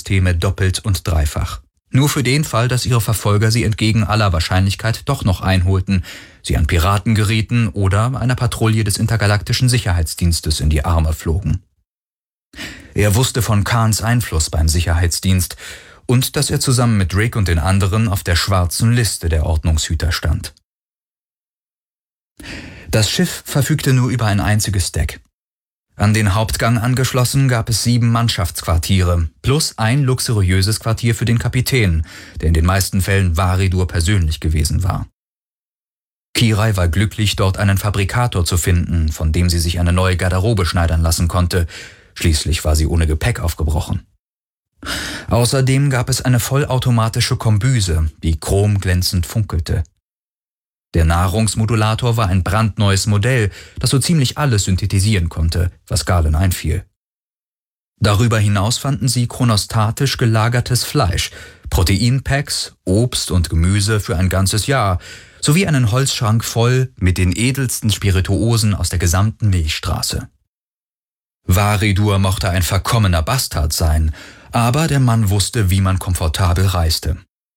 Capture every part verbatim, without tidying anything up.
Warnsysteme doppelt und dreifach. Nur für den Fall, dass ihre Verfolger sie entgegen aller Wahrscheinlichkeit doch noch einholten, sie an Piraten gerieten oder einer Patrouille des Intergalaktischen Sicherheitsdienstes in die Arme flogen. Er wusste von Kahns Einfluss beim Sicherheitsdienst und dass er zusammen mit Rick und den anderen auf der schwarzen Liste der Ordnungshüter stand. Das Schiff verfügte nur über ein einziges Deck. An den Hauptgang angeschlossen gab es sieben Mannschaftsquartiere plus ein luxuriöses Quartier für den Kapitän, der in den meisten Fällen Varidur persönlich gewesen war. Kirai war glücklich, dort einen Fabrikator zu finden, von dem sie sich eine neue Garderobe schneidern lassen konnte. Schließlich war sie ohne Gepäck aufgebrochen. Außerdem gab es eine vollautomatische Kombüse, die chromglänzend funkelte. Der Nahrungsmodulator war ein brandneues Modell, das so ziemlich alles synthetisieren konnte, was Galen einfiel. Darüber hinaus fanden sie chronostatisch gelagertes Fleisch, Proteinpacks, Obst und Gemüse für ein ganzes Jahr, sowie einen Holzschrank voll mit den edelsten Spirituosen aus der gesamten Milchstraße. Varidur mochte ein verkommener Bastard sein, aber der Mann wusste, wie man komfortabel reiste.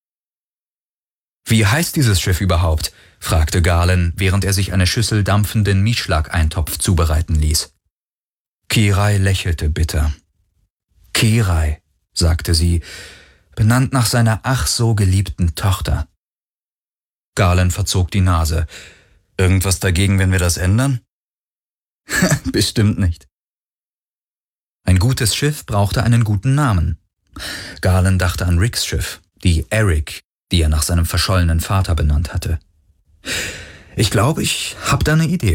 »Wie heißt dieses Schiff überhaupt?« fragte Galen, während er sich eine Schüssel dampfenden Mischlageintopf zubereiten ließ. Kirai lächelte bitter. »Kirai«, sagte sie, »benannt nach seiner ach so geliebten Tochter.« Galen verzog die Nase. »Irgendwas dagegen, wenn wir das ändern?« »Bestimmt nicht.« Ein gutes Schiff brauchte einen guten Namen. Galen dachte an Ricks Schiff, die Eric, die er nach seinem verschollenen Vater benannt hatte. »Ich glaube, ich hab da eine Idee.«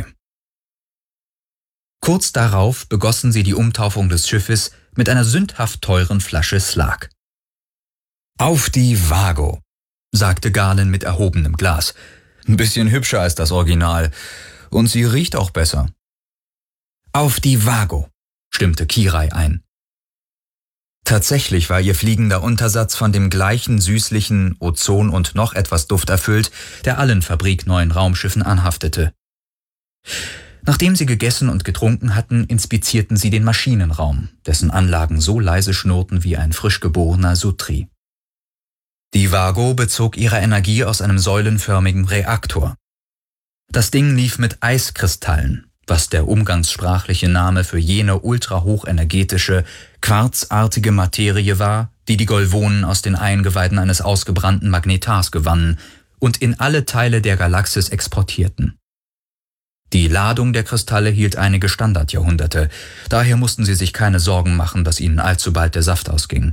Kurz darauf begossen sie die Umtaufung des Schiffes mit einer sündhaft teuren Flasche Slag. »Auf die Vago«, sagte Galen mit erhobenem Glas. »Ein bisschen hübscher als das Original. Und sie riecht auch besser.« »Auf die Vago«, stimmte Kirai ein. Tatsächlich war ihr fliegender Untersatz von dem gleichen süßlichen Ozon und noch etwas Duft erfüllt, der allen fabrikneuen Raumschiffen anhaftete. Nachdem sie gegessen und getrunken hatten, inspizierten sie den Maschinenraum, dessen Anlagen so leise schnurrten wie ein frisch geborener Sutri. Die Vago bezog ihre Energie aus einem säulenförmigen Reaktor. Das Ding lief mit Eiskristallen, was der umgangssprachliche Name für jene ultrahochenergetische, quarzartige Materie war, die die Golvonen aus den Eingeweiden eines ausgebrannten Magnetars gewannen und in alle Teile der Galaxis exportierten. Die Ladung der Kristalle hielt einige Standardjahrhunderte, daher mussten sie sich keine Sorgen machen, dass ihnen allzu bald der Saft ausging.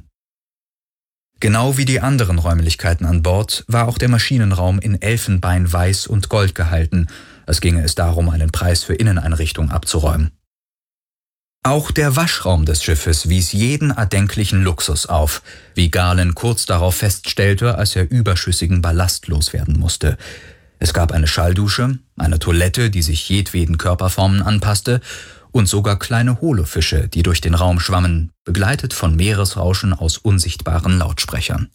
Genau wie die anderen Räumlichkeiten an Bord war auch der Maschinenraum in Elfenbein, Weiß und Gold gehalten, als ginge es darum, einen Preis für Inneneinrichtung abzuräumen. Auch der Waschraum des Schiffes wies jeden erdenklichen Luxus auf, wie Galen kurz darauf feststellte, als er überschüssigen Ballast loswerden musste. Es gab eine Schalldusche, eine Toilette, die sich jedweden Körperformen anpasste, und sogar kleine Holofische, die durch den Raum schwammen, begleitet von Meeresrauschen aus unsichtbaren Lautsprechern.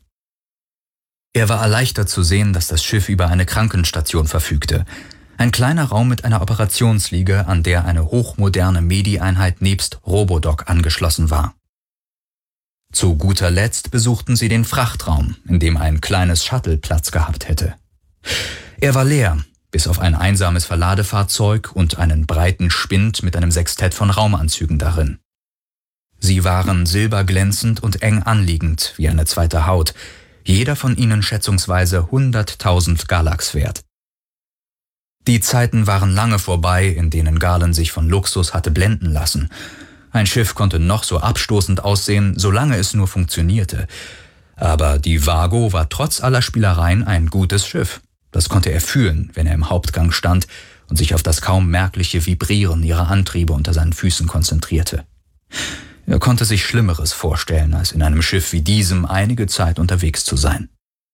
Er war erleichtert zu sehen, dass das Schiff über eine Krankenstation verfügte. Ein kleiner Raum mit einer Operationsliege, an der eine hochmoderne Medi-Einheit nebst Robodoc angeschlossen war. Zu guter Letzt besuchten sie den Frachtraum, in dem ein kleines Shuttle Platz gehabt hätte. Er war leer, bis auf ein einsames Verladefahrzeug und einen breiten Spind mit einem Sextett von Raumanzügen darin. Sie waren silberglänzend und eng anliegend wie eine zweite Haut, jeder von ihnen schätzungsweise hunderttausend Galax wert. Die Zeiten waren lange vorbei, in denen Galen sich von Luxus hatte blenden lassen. Ein Schiff konnte noch so abstoßend aussehen, solange es nur funktionierte. Aber die Vago war trotz aller Spielereien ein gutes Schiff. Das konnte er fühlen, wenn er im Hauptgang stand und sich auf das kaum merkliche Vibrieren ihrer Antriebe unter seinen Füßen konzentrierte. Er konnte sich Schlimmeres vorstellen, als in einem Schiff wie diesem einige Zeit unterwegs zu sein.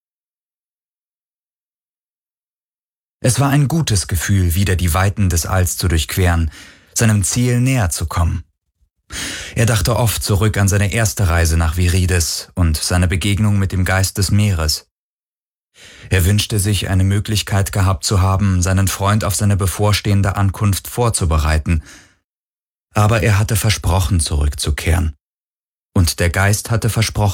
Es war ein gutes Gefühl, wieder die Weiten des Alls zu durchqueren, seinem Ziel näher zu kommen. Er dachte oft zurück an seine erste Reise nach Virides und seine Begegnung mit dem Geist des Meeres. Er wünschte sich, eine Möglichkeit gehabt zu haben, seinen Freund auf seine bevorstehende Ankunft vorzubereiten. Aber er hatte versprochen, zurückzukehren. Und der Geist hatte versprochen,